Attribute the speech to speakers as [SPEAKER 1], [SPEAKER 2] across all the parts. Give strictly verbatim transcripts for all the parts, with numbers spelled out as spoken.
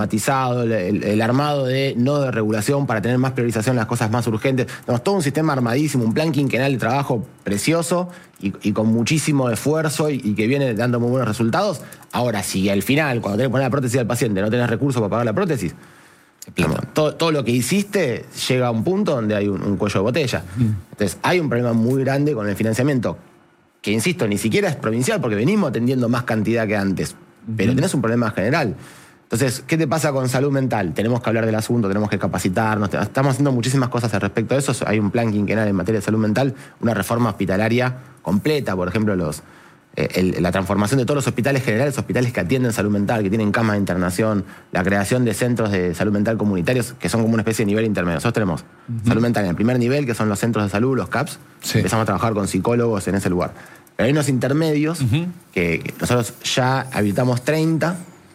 [SPEAKER 1] automatizado, el, el, el armado de nodo de regulación para tener más priorización en las cosas más urgentes. Tenemos todo un sistema armadísimo, un plan quinquenal de trabajo precioso y, y con muchísimo esfuerzo y, y que viene dando muy buenos resultados. Ahora, si al final, cuando tenés que poner la prótesis al paciente, no tenés recursos para pagar la prótesis, todo, todo lo que hiciste llega a un punto donde hay un, un cuello de botella. Entonces, hay un problema muy grande con el financiamiento, que insisto, ni siquiera es provincial, porque venimos atendiendo más cantidad que antes, pero tenés un problema general. Entonces, ¿qué te pasa con salud mental? Tenemos que hablar del asunto, tenemos que capacitarnos, estamos haciendo muchísimas cosas al respecto de eso. Hay un plan quinquenal en materia de salud mental, una reforma hospitalaria completa, por ejemplo, los, eh, el, la transformación de todos los hospitales generales, hospitales que atienden salud mental, que tienen camas de internación, la creación de centros de salud mental comunitarios, que son como una especie de nivel intermedio. Nosotros tenemos uh-huh. salud mental en el primer nivel, que son los centros de salud, los C A Ps, sí. Empezamos a trabajar con psicólogos en ese lugar. Pero hay unos intermedios uh-huh. que, que nosotros ya habilitamos treinta,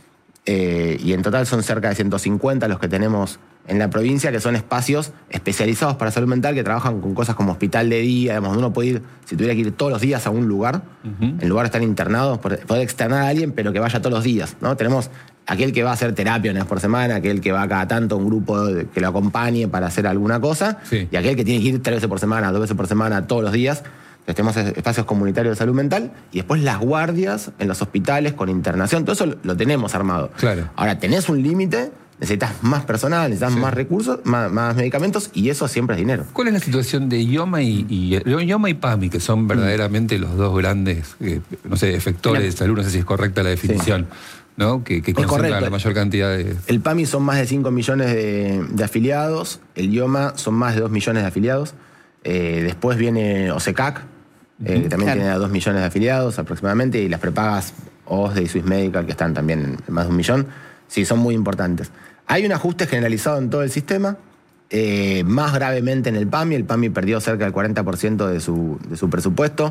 [SPEAKER 1] Eh, y en total son cerca de ciento cincuenta los que tenemos en la provincia, que son espacios especializados para salud mental, que trabajan con cosas como hospital de día. Digamos, uno puede ir, si tuviera que ir todos los días a un lugar, uh-huh. en lugar de estar internados, poder externar a alguien, pero que vaya todos los días, ¿no? Tenemos aquel que va a hacer terapia una vez por semana, aquel que va cada tanto a un grupo de, que lo acompañe para hacer alguna cosa, sí. y aquel que tiene que ir tres veces por semana, dos veces por semana, todos los días. Entonces tenemos espacios comunitarios de salud mental y después las guardias en los hospitales con internación. Todo eso lo tenemos armado.
[SPEAKER 2] Claro.
[SPEAKER 1] Ahora, tenés un límite, necesitas más personal, necesitas sí. más recursos, más, más medicamentos, y eso siempre es dinero.
[SPEAKER 2] ¿Cuál es la situación de IOMA y, y, IOMA y PAMI, que son verdaderamente mm. los dos grandes, eh, no sé, efectores de salud? No sé si es correcta la definición. Sí. ¿No? Que, que concentran la mayor cantidad de...
[SPEAKER 1] El PAMI son más de cinco millones de, de afiliados, el IOMA son más de dos millones de afiliados, eh, después viene OSECAC, Eh, que también claro. tiene a dos millones de afiliados aproximadamente, y las prepagas O S D E y Swiss Medical, que están también en más de un millón, sí, son muy importantes. Hay un ajuste generalizado en todo el sistema, eh, más gravemente en el PAMI. El PAMI perdió cerca del cuarenta por ciento de su, de su presupuesto.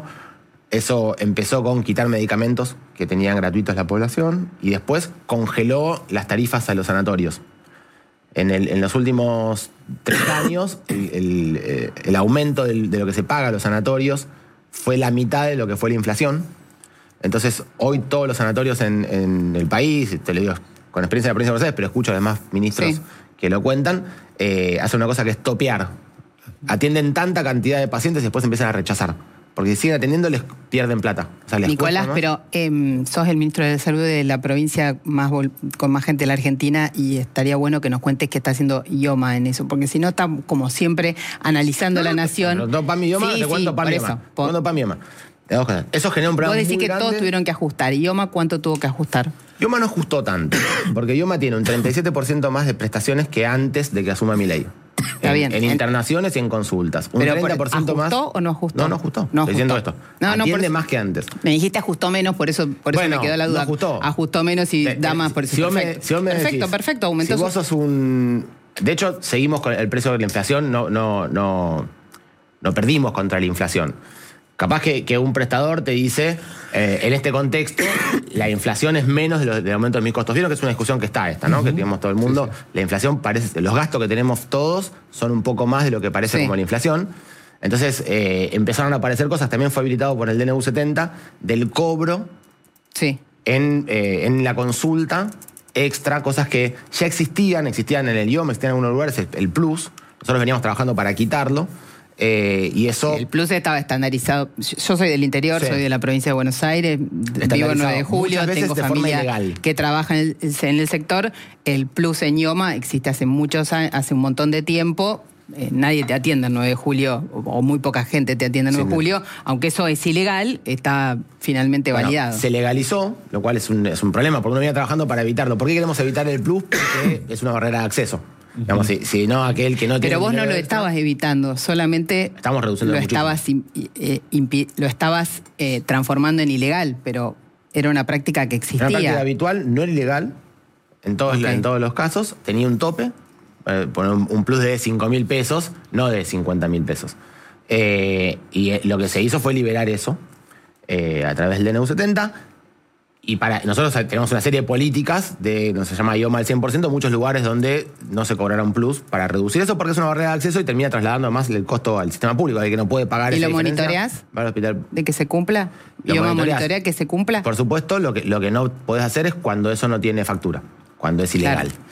[SPEAKER 1] Eso empezó con quitar medicamentos que tenían gratuitos la población, y después congeló las tarifas a los sanatorios. En, el, en los últimos tres años, el, el, el aumento del, de lo que se paga a los sanatorios fue la mitad de lo que fue la inflación. Entonces, hoy todos los sanatorios en, en el país, te lo digo con experiencia de la provincia de Buenos Aires, pero escucho además ministros sí. que lo cuentan, eh, hacen una cosa que es topear. Atienden tanta cantidad de pacientes y después empiezan a rechazar. Porque si siguen atendiendo, les pierden plata. O sea, les
[SPEAKER 3] Nicolás, pero eh, sos el ministro de Salud de la provincia más con más gente de la Argentina, y estaría bueno que nos cuentes qué está haciendo IOMA en eso, porque si no está como siempre analizando no, la nación.
[SPEAKER 1] No, no, PAMI IOMA,
[SPEAKER 3] sí,
[SPEAKER 1] te cuento
[SPEAKER 3] sí,
[SPEAKER 1] PAMI
[SPEAKER 3] IOMA.
[SPEAKER 1] Cuento PAMI IOMA. Eso genera un problema muy grande.
[SPEAKER 3] Vos decís que
[SPEAKER 1] grande.
[SPEAKER 3] Todos tuvieron que ajustar. ¿IOMA cuánto tuvo que ajustar?
[SPEAKER 1] IOMA no ajustó tanto, porque IOMA tiene un treinta y siete por ciento más de prestaciones que antes de que asuma Milei.
[SPEAKER 3] Está
[SPEAKER 1] en,
[SPEAKER 3] bien.
[SPEAKER 1] En internaciones y en consultas. Un
[SPEAKER 3] pero
[SPEAKER 1] treinta por ciento más.
[SPEAKER 3] ¿Ajustó o no ajustó?
[SPEAKER 1] No, no ajustó.
[SPEAKER 3] No
[SPEAKER 1] Estoy diciendo esto.
[SPEAKER 3] No,
[SPEAKER 1] Atiende
[SPEAKER 3] no, por
[SPEAKER 1] más que antes.
[SPEAKER 3] Me dijiste ajustó menos, por eso, por
[SPEAKER 1] bueno,
[SPEAKER 3] eso me quedó la duda.
[SPEAKER 1] No ajustó.
[SPEAKER 3] Ajustó menos y
[SPEAKER 1] te,
[SPEAKER 3] da
[SPEAKER 1] te,
[SPEAKER 3] más, por eso.
[SPEAKER 1] Si
[SPEAKER 3] perfecto,
[SPEAKER 1] me, si me
[SPEAKER 3] perfecto,
[SPEAKER 1] decís,
[SPEAKER 3] perfecto. Aumentó
[SPEAKER 1] si vos sos un... De hecho, seguimos con el precio de la inflación, no, no, no, no perdimos contra la inflación. Capaz que, que un prestador te dice, eh, en este contexto, la inflación es menos de lo, del aumento de mis costos. Vieron que es una discusión que está esta, ¿no? Uh-huh. Que tenemos todo el mundo. Sí, sí. La inflación parece, los gastos que tenemos todos son un poco más de lo que parece sí. como la inflación. Entonces, eh, empezaron a aparecer cosas, también fue habilitado por el D N U setenta, del cobro
[SPEAKER 3] sí.
[SPEAKER 1] en, eh, en la consulta extra, cosas que ya existían, existían en el IOMA, existían en algunos lugares, el, el Plus. Nosotros veníamos trabajando para quitarlo. Eh, y eso...
[SPEAKER 3] El Plus estaba estandarizado. Yo soy del interior, sí. soy de la provincia de Buenos Aires, vivo en nueve de julio, tengo familia que trabaja en el, en el sector. El Plus en IOMA existe hace muchos años, hace un montón de tiempo. Eh, nadie te atiende en nueve de julio, o, o muy poca gente te atiende en nueve de julio, aunque eso es ilegal, está finalmente bueno, validado.
[SPEAKER 1] Se legalizó, lo cual es un, es un problema, porque uno viene trabajando para evitarlo. ¿Por qué queremos evitar el Plus? Porque es una barrera de acceso. Digamos, si, si no, aquel que no tiene...
[SPEAKER 3] Pero vos no lo estabas evitando, solamente
[SPEAKER 1] estamos reduciendo
[SPEAKER 3] lo estabas, eh, impi, lo estabas eh, transformando en ilegal, pero era una práctica que existía.
[SPEAKER 1] Era una práctica habitual, no era ilegal, en todos, okay. en todos los casos, tenía un tope, eh, poner un, un plus de cinco mil pesos, no de cincuenta mil pesos. Eh, y eh, lo que se hizo fue liberar eso eh, a través del D N U setenta. Y para nosotros tenemos una serie de políticas de, no se llama IOMA al cien por ciento, muchos lugares donde no se cobrará un plus para reducir eso, porque es una barrera de acceso y termina trasladando más el costo al sistema público, de que no puede pagar
[SPEAKER 3] esa
[SPEAKER 1] esa
[SPEAKER 3] diferencia.
[SPEAKER 1] ¿Y lo
[SPEAKER 3] monitoreás?
[SPEAKER 1] Va al hospital.
[SPEAKER 3] ¿De que se cumpla? ¿IOMA monitorea que se cumpla?
[SPEAKER 1] Por supuesto, lo que, lo que no podés hacer es cuando eso no tiene factura, cuando es ilegal.
[SPEAKER 3] Claro.